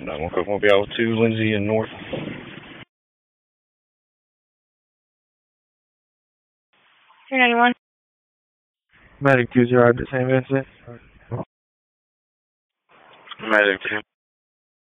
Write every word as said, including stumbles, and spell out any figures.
nine one Coke Mobile two, Lindsay and North. three ninety-one. Medic two zero at the same incident. Medic two.